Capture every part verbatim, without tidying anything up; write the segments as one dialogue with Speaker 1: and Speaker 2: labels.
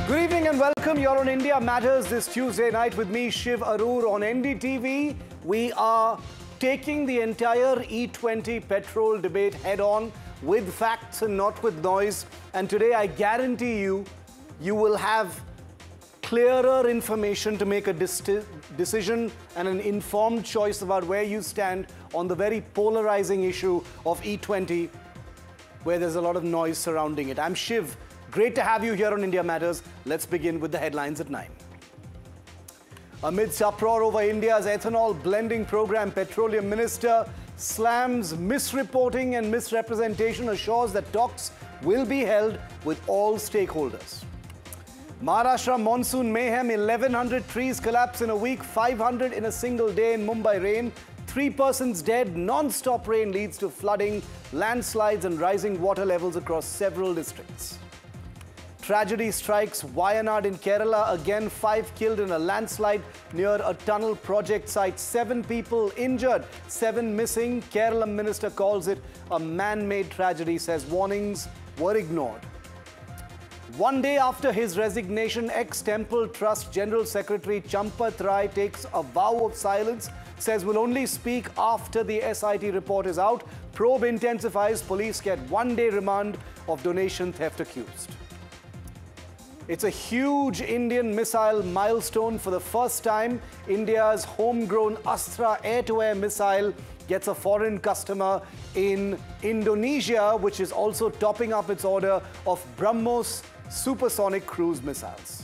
Speaker 1: Good evening and welcome. You're on India Matters this Tuesday night with me, Shiv Arur. On N D T V, we are taking the entire E twenty petrol debate head-on with facts and not with noise. And today, I guarantee you, you will have clearer information to make a decision and an informed choice about where you stand on the very polarizing issue of E twenty, where there's a lot of noise surrounding it. I'm Shiv. Great to have you here on India Matters. Let's begin with the headlines at nine. Amidst uproar over India's ethanol blending program, Petroleum Minister slams misreporting and misrepresentation, assures that talks will be held with all stakeholders. Maharashtra monsoon mayhem, eleven hundred trees collapse in a week, five hundred in a single day in Mumbai rain. Three persons dead, non-stop rain leads to flooding, landslides and rising water levels across several districts. Tragedy strikes Wayanad in Kerala. Again, five killed in a landslide near a tunnel project site. Seven people injured, seven missing. Kerala minister calls it a man-made tragedy, says warnings were ignored. One day after his resignation, ex-Temple Trust General Secretary Champat Rai takes a vow of silence, says will only speak after the S I T report is out. Probe intensifies. Police get one-day remand of donation theft accused. It's a huge Indian missile milestone. For the first time, India's homegrown Astra air-to-air missile gets a foreign customer in Indonesia, which is also topping up its order of BrahMos supersonic cruise missiles.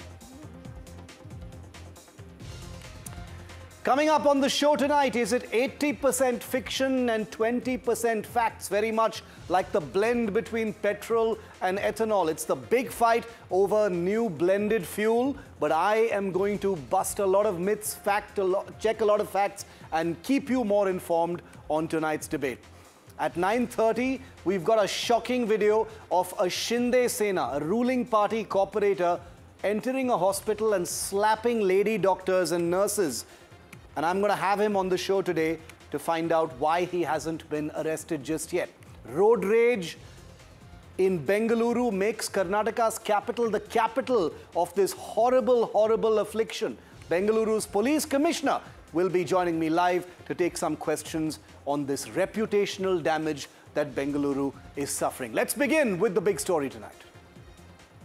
Speaker 1: Coming up on the show tonight, is it eighty percent fiction and twenty percent facts? Very much like the blend between petrol and ethanol. It's the big fight over new blended fuel. But I am going to bust a lot of myths, fact, a lot, check a lot of facts, and keep you more informed on tonight's debate. At nine thirty, we've got a shocking video of a Shinde Sena, a ruling party corporator, entering a hospital and slapping lady doctors and nurses. And I'm going to have him on the show today to find out why he hasn't been arrested just yet. Road rage in Bengaluru makes Karnataka's capital the capital of this horrible, horrible affliction. Bengaluru's police commissioner will be joining me live to take some questions on this reputational damage that Bengaluru is suffering. Let's begin with the big story tonight.